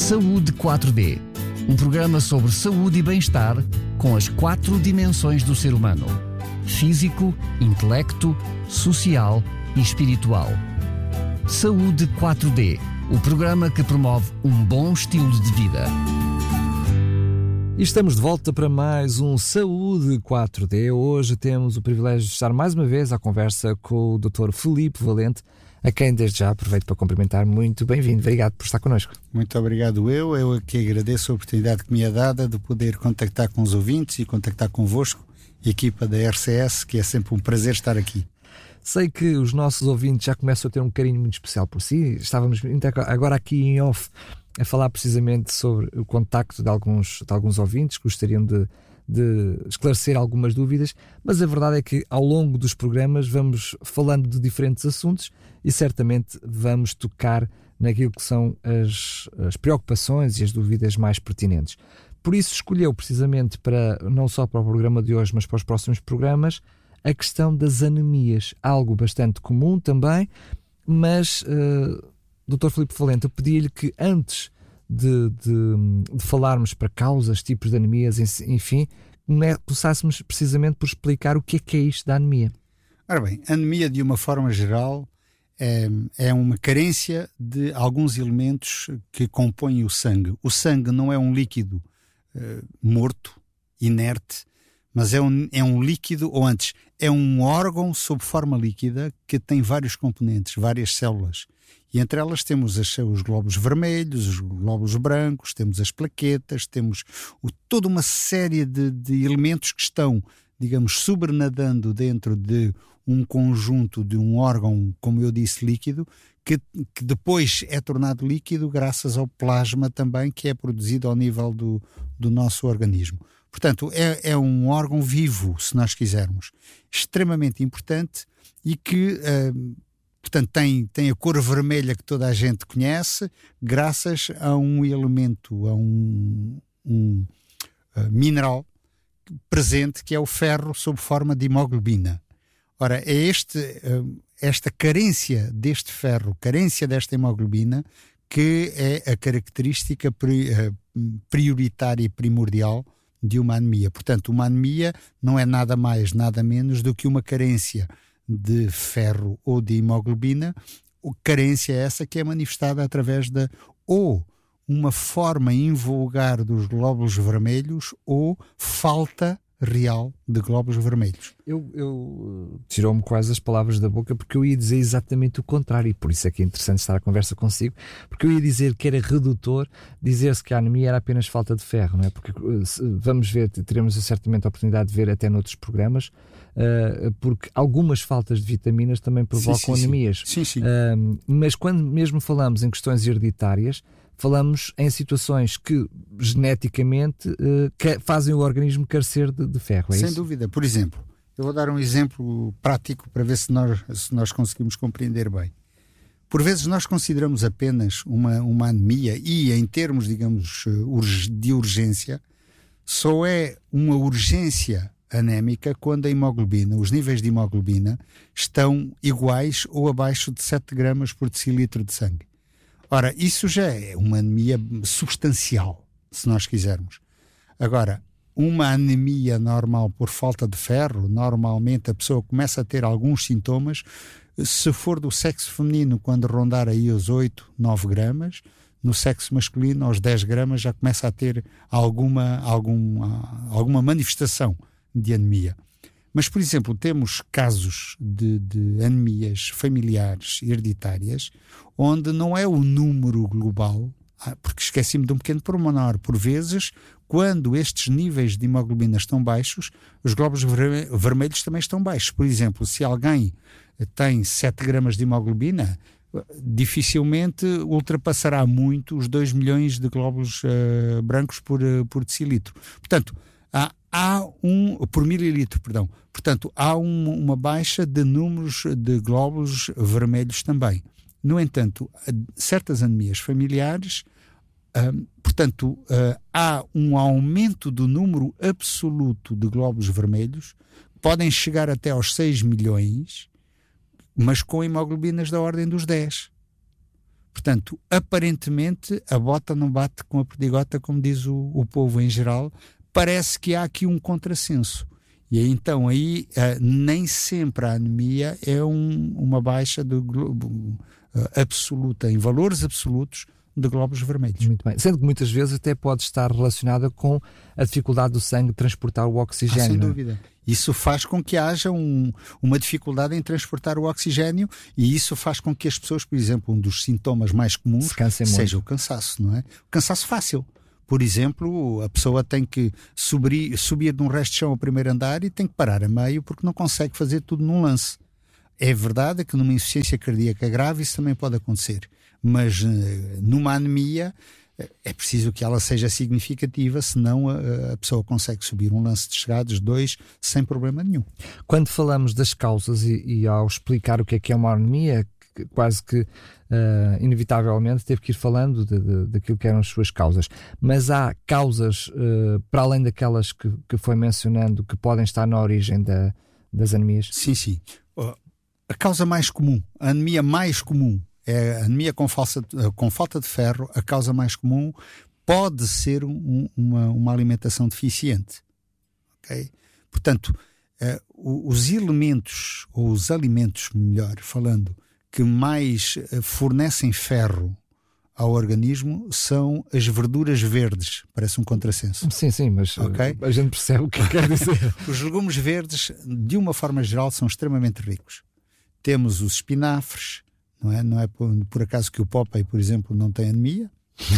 Saúde 4D, um programa sobre saúde e bem-estar com as 4 dimensões do ser humano: físico, intelecto, social e espiritual. Saúde 4D, o programa que promove um bom estilo de vida. E estamos de volta para mais um Saúde 4D. Hoje temos o privilégio de estar mais uma vez à conversa com o Dr. Filipe Valente, a quem desde já aproveito para cumprimentar. Muito bem-vindo, obrigado por estar connosco. Muito obrigado eu aqui agradeço a oportunidade que me é dada de poder contactar com os ouvintes e contactar convosco, a equipa da RCS, que é sempre um prazer estar aqui. Sei que os nossos ouvintes já começam a ter um carinho muito especial por si. Estávamos agora aqui em off a falar precisamente sobre o contacto de alguns ouvintes que gostariam de esclarecer algumas dúvidas, mas a verdade é que ao longo dos programas vamos falando de diferentes assuntos e certamente vamos tocar naquilo que são as preocupações e as dúvidas mais pertinentes. Por isso escolheu precisamente não só para o programa de hoje, mas para os próximos programas, a questão das anemias, algo bastante comum também, mas Dr. Filipe Valente, eu pedi-lhe que antes de falarmos para causas, tipos de anemias, enfim, começássemos precisamente por explicar o que é isto da anemia. Ora bem, a anemia de uma forma geral é uma carência de alguns elementos que compõem o sangue. O sangue não é um líquido morto, inerte, mas é um líquido, ou antes, é um órgão sob forma líquida que tem vários componentes, várias células. E entre elas temos os glóbulos vermelhos, os glóbulos brancos, temos as plaquetas, temos toda uma série de elementos que estão, digamos, sobrenadando dentro de um conjunto de um órgão, como eu disse, líquido, que depois é tornado líquido graças ao plasma também, que é produzido ao nível do nosso organismo. Portanto, é um órgão vivo, se nós quisermos, extremamente importante e que, portanto, tem a cor vermelha que toda a gente conhece, graças a um elemento, a um mineral presente, que é o ferro sob forma de hemoglobina. Ora, é esta carência deste ferro, carência desta hemoglobina, que é a característica prioritária e primordial de uma anemia. Portanto, uma anemia não é nada mais, nada menos do que uma carência de ferro ou de hemoglobina. Carência é essa que é manifestada através ou uma forma invulgar dos glóbulos vermelhos ou falta real de glóbulos vermelhos. Eu tirou-me quase as palavras da boca, porque eu ia dizer exatamente o contrário, e por isso é que é interessante estar a conversa consigo, porque eu ia dizer que era redutor dizer-se que a anemia era apenas falta de ferro, não é? Porque vamos ver, teremos certamente a oportunidade de ver até noutros programas, porque algumas faltas de vitaminas também provocam anemias. Sim. Mas quando mesmo falamos em questões hereditárias, falamos em situações que geneticamente fazem o organismo carecer de ferro, é isso? Sem dúvida. Por exemplo, eu vou dar um exemplo prático para ver se nós conseguimos compreender bem. Por vezes nós consideramos apenas uma anemia e, em termos, digamos, de urgência, só é uma urgência anémica quando a hemoglobina, os níveis de hemoglobina, estão iguais ou abaixo de 7 gramas por decilitro de sangue. Ora, isso já é uma anemia substancial, se nós quisermos. Agora, uma anemia normal por falta de ferro, normalmente a pessoa começa a ter alguns sintomas. Se for do sexo feminino, quando rondar aí os 8, 9 gramas, no sexo masculino, aos 10 gramas, já começa a ter alguma manifestação de anemia. Mas, por exemplo, temos casos de anemias familiares hereditárias onde não é o número global, porque esqueci-me de um pequeno pormenor. Por vezes, quando estes níveis de hemoglobina estão baixos, os glóbulos vermelhos também estão baixos. Por exemplo, se alguém tem 7 gramas de hemoglobina, dificilmente ultrapassará muito os 2 milhões de glóbulos brancos por decilitro. Portanto, por mililitro, perdão. Portanto, há uma baixa de números de glóbulos vermelhos também. No entanto, certas anemias familiares, há um aumento do número absoluto de glóbulos vermelhos, podem chegar até aos 6 milhões, mas com hemoglobinas da ordem dos 10. Portanto, aparentemente, a bota não bate com a perdigota, como diz o povo em geral. Parece que há aqui um contrassenso. E então aí nem sempre a anemia é uma baixa absoluta, em valores absolutos, de glóbulos vermelhos. Muito bem. Sendo que muitas vezes até pode estar relacionada com a dificuldade do sangue transportar o oxigênio. Sem dúvida. Isso faz com que haja uma dificuldade em transportar o oxigênio, e isso faz com que as pessoas, por exemplo, um dos sintomas mais comuns seja o cansaço, não é? O cansaço fácil. Por exemplo, a pessoa tem que subir de um resto de chão ao primeiro andar e tem que parar a meio porque não consegue fazer tudo num lance. É verdade que numa insuficiência cardíaca grave isso também pode acontecer, mas numa anemia é preciso que ela seja significativa, senão a pessoa consegue subir um lance de chegados, 2, sem problema nenhum. Quando falamos das causas e ao explicar o que é uma anemia, quase que inevitavelmente teve que ir falando daquilo que eram as suas causas. Mas há causas, para além daquelas que foi mencionando, que podem estar na origem das anemias? Sim. A causa mais comum, a anemia mais comum, é a anemia com falta de ferro. A causa mais comum pode ser uma alimentação deficiente. Okay? Portanto, os elementos, ou os alimentos, melhor falando, que mais fornecem ferro ao organismo são as verduras verdes. Parece um contrassenso. Sim, mas okay? A gente percebe o que quer dizer. Os legumes verdes, de uma forma geral, são extremamente ricos. Temos os espinafres, não é por acaso que o Popeye, por exemplo, não tem anemia.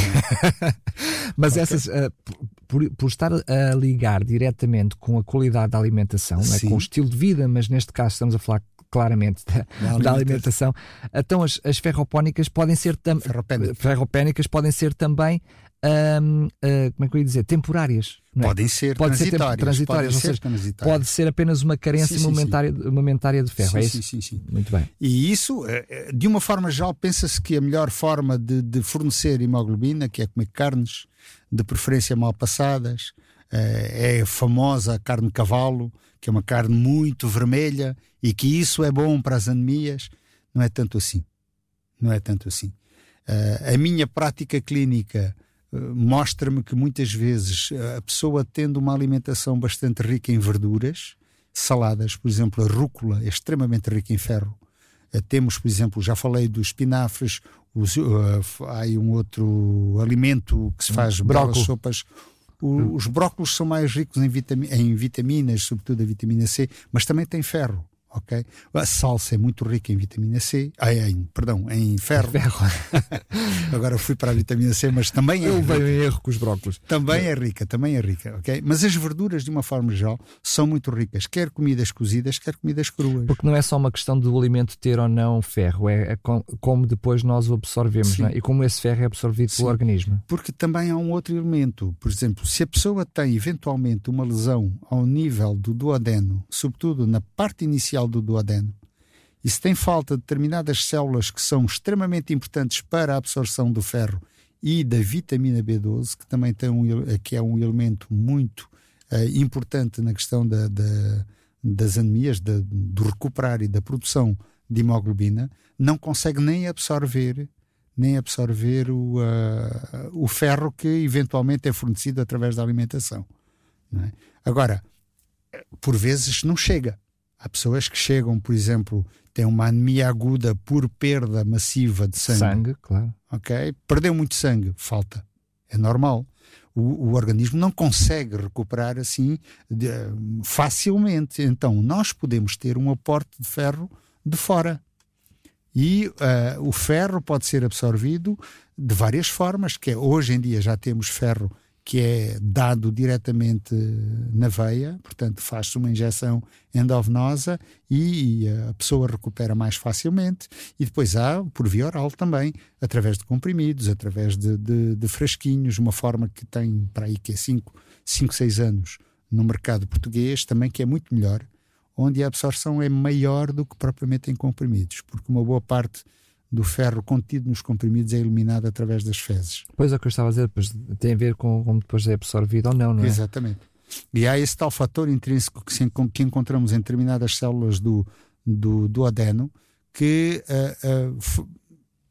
Mas okay. Essas, por estar a ligar diretamente com a qualidade da alimentação, não é? Com o estilo de vida, mas neste caso estamos a falar claramente da alimentação. Então as ferropónicas podem ser ferropénicas podem ser também como é que eu ia dizer? Temporárias. Não é? Podem ser transitórias. Ou seja, pode ser apenas uma carência momentária de ferro. Sim. Muito bem. E isso, de uma forma geral, pensa-se que a melhor forma de fornecer hemoglobina, que é comer carnes, de preferência mal passadas, é a famosa carne de cavalo, que é uma carne muito vermelha, e que isso é bom para as anemias. Não é tanto assim. A minha prática clínica mostra-me que muitas vezes a pessoa, tendo uma alimentação bastante rica em verduras, saladas, por exemplo, a rúcula é extremamente rica em ferro. Temos, por exemplo, já falei dos espinafres, há um outro alimento que se faz belas sopas. Os brócolos são mais ricos em vitaminas, sobretudo a vitamina C, mas também tem ferro. Okay? A salsa é muito rica em vitamina C, em ferro. Agora fui para a vitamina C, mas também eu venho em erro com os brócolos. Também é rica, okay? Mas as verduras, de uma forma geral, são muito ricas, quer comidas cozidas, quer comidas cruas. Porque não é só uma questão do alimento ter ou não ferro, é como depois nós o absorvemos, não é? E como esse ferro é absorvido pelo organismo. Porque também há um outro elemento, por exemplo, se a pessoa tem eventualmente uma lesão ao nível do duodeno, sobretudo na parte inicial do duodeno, e se tem falta de determinadas células que são extremamente importantes para a absorção do ferro e da vitamina B12, que também que é um elemento muito importante na questão das anemias, do recuperar e da produção de hemoglobina, não consegue nem absorver o ferro que eventualmente é fornecido através da alimentação. Não é? Agora, por vezes não chega. Há pessoas que chegam, por exemplo, têm uma anemia aguda por perda massiva de sangue. Sangue, claro. Okay? Perdeu muito sangue, falta. É normal. O organismo não consegue recuperar assim facilmente. Então, nós podemos ter um aporte de ferro de fora. E o ferro pode ser absorvido de várias formas, que hoje em dia já temos ferro que é dado diretamente na veia, portanto faz-se uma injeção endovenosa e a pessoa recupera mais facilmente. E depois há, por via oral também, através de comprimidos, através de frasquinhos, uma forma que tem para aí que é 5, 6 anos no mercado português, também que é muito melhor, onde a absorção é maior do que propriamente em comprimidos, porque uma boa parte do ferro contido nos comprimidos é eliminado através das fezes. Pois é o que eu estava a dizer, depois tem a ver com como depois é absorvido ou não é? Exatamente. E há esse tal fator intrínseco que encontramos em determinadas células do duodeno que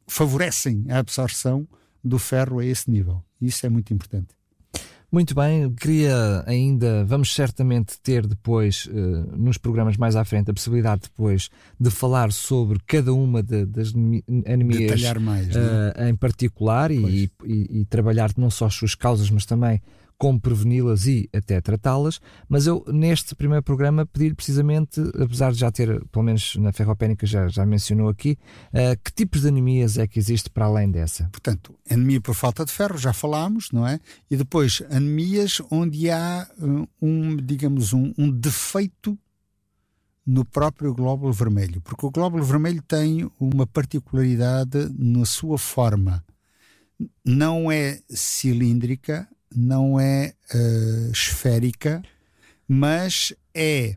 favorecem a absorção do ferro a esse nível. Isso é muito importante. Muito bem, queria ainda, vamos certamente ter depois, nos programas mais à frente, a possibilidade depois de falar sobre cada uma das anemias, detalhar mais, em particular e trabalhar não só as suas causas, mas também como preveni-las e até tratá-las. Mas eu, neste primeiro programa, pedi precisamente, apesar de já ter, pelo menos na ferropénica já mencionou aqui, que tipos de anemias é que existe para além dessa? Portanto, anemia por falta de ferro, já falámos, não é? E depois, anemias onde há um defeito no próprio glóbulo vermelho. Porque o glóbulo vermelho tem uma particularidade na sua forma. Não é cilíndrica, não é esférica, mas é,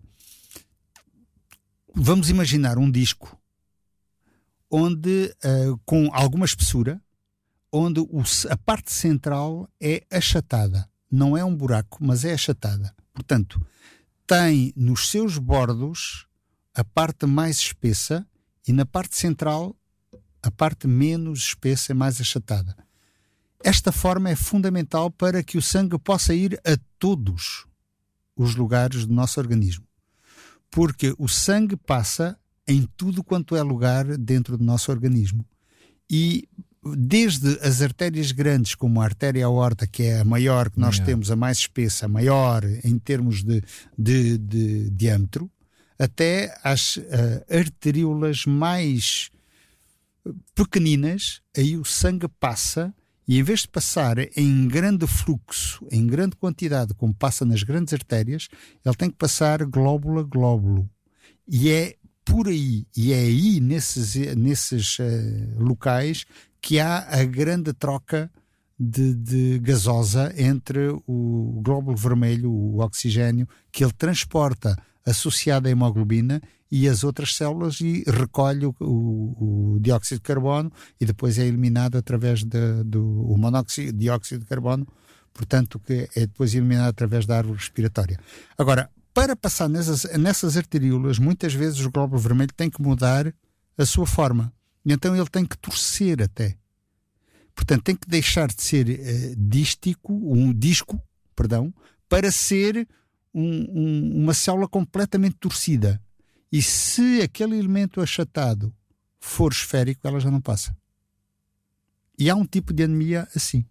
vamos imaginar um disco onde, com alguma espessura, onde a parte central é achatada. Não é um buraco, mas é achatada. Portanto, tem nos seus bordos a parte mais espessa e na parte central a parte menos espessa e mais achatada. Esta forma é fundamental para que o sangue possa ir a todos os lugares do nosso organismo. Porque o sangue passa em tudo quanto é lugar dentro do nosso organismo. E desde as artérias grandes, como a artéria aorta, que é a maior que nós temos, a mais espessa, a maior em termos de diâmetro, até às arteríolas mais pequeninas, aí o sangue passa. E em vez de passar em grande fluxo, em grande quantidade, como passa nas grandes artérias, ele tem que passar glóbulo a glóbulo. E é por aí, e é aí nesses locais que há a grande troca de gasosa entre o glóbulo vermelho, o oxigênio, que ele transporta associado à hemoglobina e as outras células e recolhe o dióxido de carbono e depois é eliminado através do monóxido, dióxido de carbono, portanto que é depois eliminado através da árvore respiratória. Agora, para passar nessas arteríolas, muitas vezes o glóbulo vermelho tem que mudar a sua forma. E então ele tem que torcer até. Portanto, tem que deixar de ser disco, para ser uma célula completamente torcida. E se aquele elemento achatado for esférico, ela já não passa. E há um tipo de anemia assim,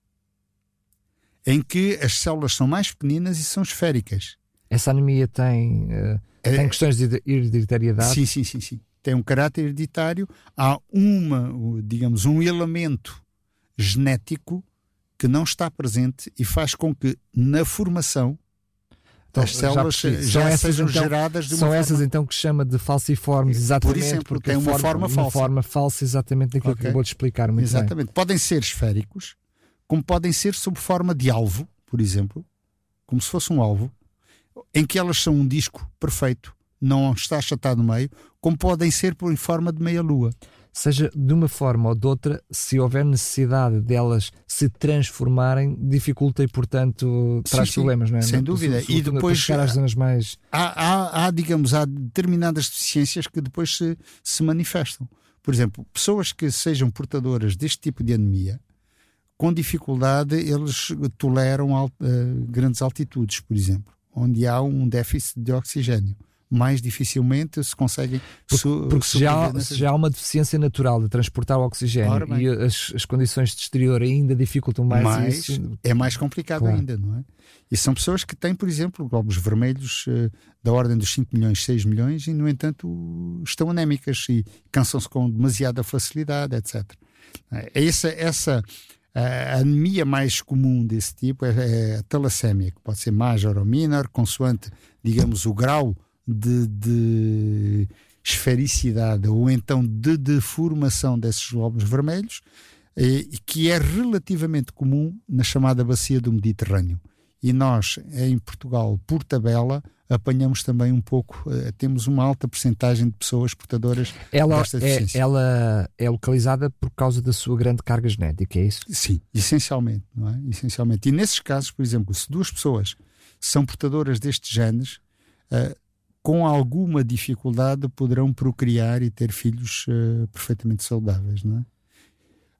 em que as células são mais pequeninas e são esféricas. Essa anemia tem questões de hereditariedade? Sim. Tem um caráter hereditário. Há um elemento genético que não está presente e faz com que na formação então, as células já sejam geradas de uma forma... São essas então que se chama de falciformes, exatamente, por exemplo, porque tem uma forma falsa, exatamente daquilo que acabou de explicar muito exatamente. Bem. Podem ser esféricos, como podem ser sob forma de alvo, por exemplo, como se fosse um alvo, em que elas são um disco perfeito, não está achatado no meio, como podem ser em forma de meia-lua. Seja de uma forma ou de outra, se houver necessidade delas se transformarem, dificulta e, portanto, traz problemas, não é? Sem dúvida. E depois às zonas mais... há determinadas deficiências que depois se manifestam. Por exemplo, pessoas que sejam portadoras deste tipo de anemia, com dificuldade, eles toleram grandes altitudes, por exemplo, onde há um déficit de oxigênio. Mais dificilmente se conseguem... Porque já há uma deficiência natural de transportar o oxigênio e as condições de exterior ainda dificultam mais isso. É mais complicado ainda, não é? E são pessoas que têm, por exemplo, glóbulos vermelhos da ordem dos 5 milhões, 6 milhões e, no entanto, estão anémicas e cansam-se com demasiada facilidade, etc. A anemia mais comum desse tipo é a talassémia, que pode ser major ou minor, consoante, digamos, o grau de esfericidade ou então de deformação desses glóbulos vermelhos, que é relativamente comum na chamada bacia do Mediterrâneo. E nós, em Portugal, por tabela, apanhamos também um pouco, temos uma alta percentagem de pessoas portadoras desta deficiência. Ela é localizada por causa da sua grande carga genética, é isso? Sim, essencialmente, não é? Essencialmente. E nesses casos, por exemplo, se 2 pessoas são portadoras destes genes, com alguma dificuldade poderão procriar e ter filhos perfeitamente saudáveis, não é?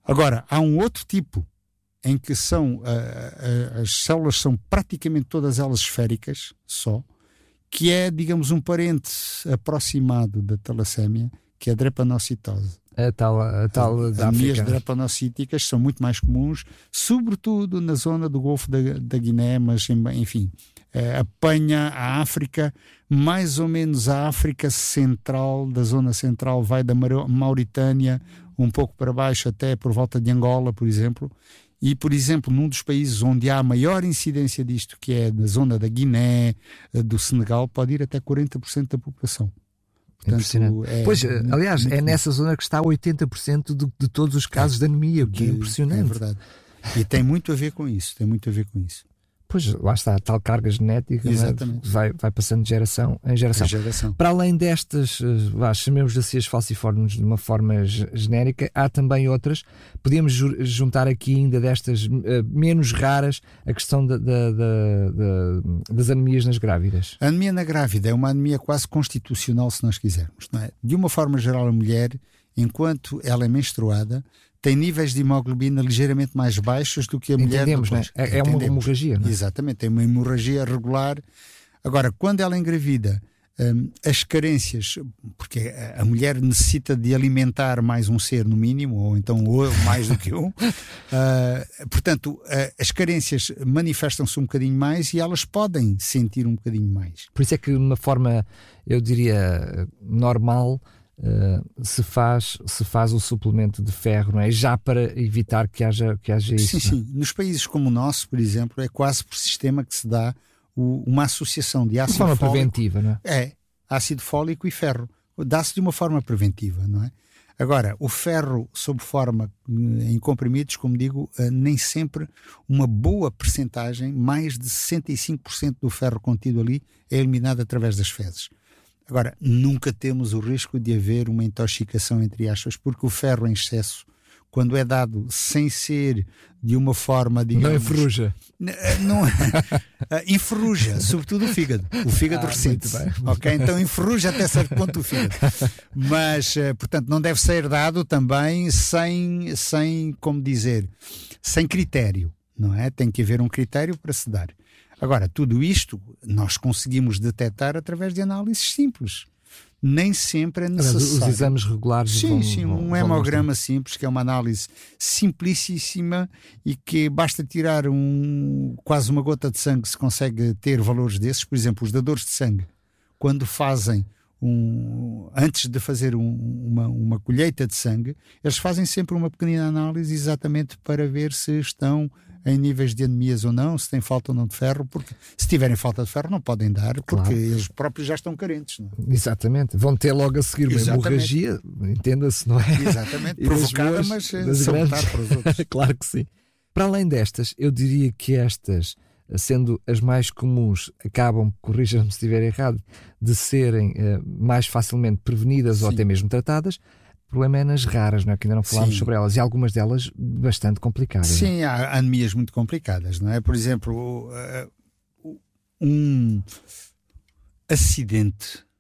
Agora, há um outro tipo em que as células são praticamente todas elas esféricas só, que é, digamos, um parente aproximado da talassémia, que é a drepanocitose. A tal da Anemias África. drepanocíticas são muito mais comuns, sobretudo na zona do Golfo da Guiné, mas enfim, apanha a África, mais ou menos a África central, da zona central, vai da Mauritânia um pouco para baixo até por volta de Angola, por exemplo. E, por exemplo, num dos países onde há maior incidência disto, que é na zona da Guiné, do Senegal, pode ir até 40% da população. Portanto, impressionante. Pois, aliás, é nessa zona que está 80% de todos os casos de anemia, o que é impressionante. É verdade. E tem muito a ver com isso, Pois, lá está, tal carga genética, exatamente, vai passando de geração em geração. Para além destas, chamemos assim as falciformes de uma forma genérica, há também outras. Podemos juntar aqui ainda destas menos raras a questão das anemias nas grávidas. A anemia na grávida é uma anemia quase constitucional, se nós quisermos, não é? De uma forma geral, a mulher, enquanto ela é menstruada, tem níveis de hemoglobina ligeiramente mais baixos do que a mulher depois. Né? É uma hemorragia, não é? Exatamente, tem uma hemorragia regular. Agora, quando ela engravida, as carências, porque a mulher necessita de alimentar mais um ser no mínimo, ou então mais do que um, portanto, as carências manifestam-se um bocadinho mais e elas podem sentir um bocadinho mais. Por isso é que de uma forma, eu diria, normal, se faz o suplemento de ferro, não é? Já para evitar que haja isso. Sim. Nos países como o nosso, por exemplo, é quase por sistema que se dá uma associação de ácido fólico. De forma preventiva, não é? É, ácido fólico e ferro. Dá-se de uma forma preventiva, não é? Agora, o ferro sob forma em comprimidos, como digo, nem sempre uma boa percentagem, mais de 65% do ferro contido ali é eliminado através das fezes. Agora, nunca temos o risco de haver uma intoxicação, entre aspas, porque o ferro em excesso, quando é dado sem ser de uma forma, digamos... Não enferruja. Não, enferruja, sobretudo o fígado. O fígado ressente. Ok? Então enferruja até certo ponto o fígado. Mas, portanto, não deve ser dado também sem, como dizer, sem critério, não é? Tem que haver um critério para se dar. Agora, tudo isto nós conseguimos detectar através de análises simples. Nem sempre é necessário. Os exames regulares. Sim, um hemograma simples, que é uma análise simplicíssima e que basta tirar quase uma gota de sangue, se consegue ter valores desses. Por exemplo, os dadores de sangue, quando fazem antes de fazer uma colheita de sangue, eles fazem sempre uma pequenina análise exatamente para ver se estão em níveis de anemias ou não, se tem falta ou não de ferro, porque se tiverem falta de ferro não podem dar, porque claro, eles próprios já estão carentes. Não é? Exatamente, vão ter logo a seguir uma hemorragia, entenda-se, não é? Exatamente, provocada, mas salutar para os outros. Claro que sim. Para além destas, eu diria que estas, sendo as mais comuns, acabam, corrija-me se estiver errado, de serem mais facilmente prevenidas, sim, ou até mesmo tratadas. O problema é nas raras, não é? Que ainda não falámos, sim, sobre elas, e algumas delas bastante complicadas. Sim, há anemias muito complicadas, não é? Por exemplo, um incidente.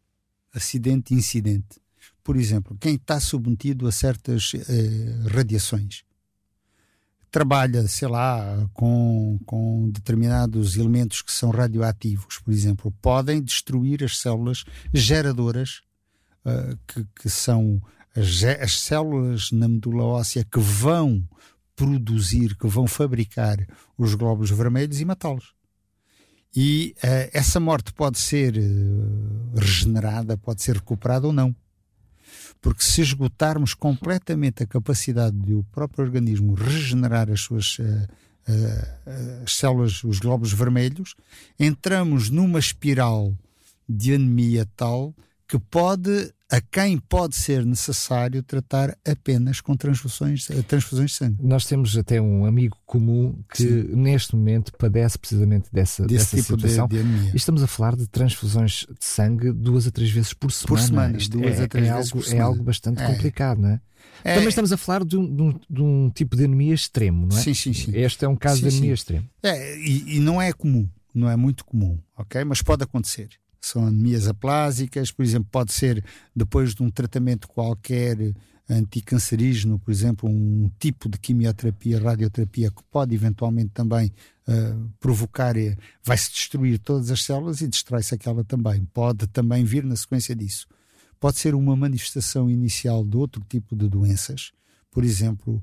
Por exemplo, quem está submetido a certas radiações, trabalha, sei lá, com determinados elementos que são radioativos, por exemplo, podem destruir as células geradoras, que são as células na medula óssea que vão produzir, que vão fabricar os glóbulos vermelhos e matá-los. E essa morte pode ser regenerada, pode ser recuperada ou não. Porque se esgotarmos completamente a capacidade do próprio organismo regenerar as suas as células, os glóbulos vermelhos, entramos numa espiral de anemia tal que a quem pode ser necessário tratar apenas com transfusões de sangue. Nós temos até um amigo comum que, sim, neste momento padece precisamente dessa tipo situação. De anemia. E estamos a falar de transfusões de sangue 2 a 3 vezes por semana. Por semana, 2 a 3 vezes por semana. É algo bastante complicado, não é? Também estamos a falar de um tipo de anemia extremo, não é? Sim. Este é um caso de anemia extremo. E não é comum, não é muito comum, ok? Mas pode acontecer. São anemias aplásicas, por exemplo, pode ser depois de um tratamento qualquer anticancerígeno, por exemplo, um tipo de quimioterapia, radioterapia, que pode eventualmente também provocar, vai-se destruir todas as células e destrói-se aquela também. Pode também vir na sequência disso. Pode ser uma manifestação inicial de outro tipo de doenças, por exemplo,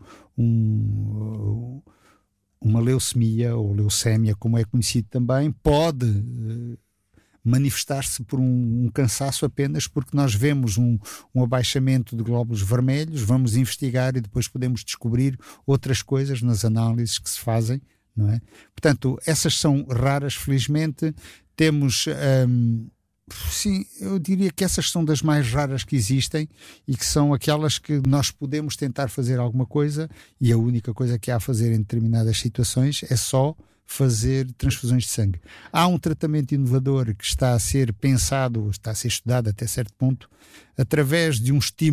uma leucemia ou leucémia, como é conhecido também, pode manifestar-se por um cansaço apenas porque nós vemos um abaixamento de glóbulos vermelhos, vamos investigar e depois podemos descobrir outras coisas nas análises que se fazem, não é? Portanto, essas são raras, felizmente. Temos, sim, eu diria que essas são das mais raras que existem e que são aquelas que nós podemos tentar fazer alguma coisa, e a única coisa que há a fazer em determinadas situações é só fazer transfusões de sangue. Há um tratamento inovador que está a ser pensado, está a ser estudado até certo ponto, através de um estímulo